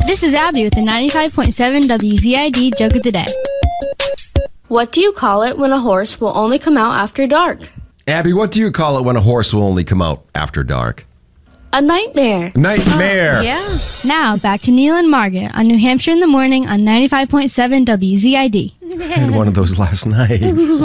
This is Abby with the 95.7 WZID Joke of the Day. What do you call it when a horse will only come out after dark? Abby, what do you call it when a horse will only come out after dark? A nightmare. Nightmare. Yeah. Now, back to Neil and Margaret on New Hampshire in the Morning on 95.7 WZID. I had one of those last night.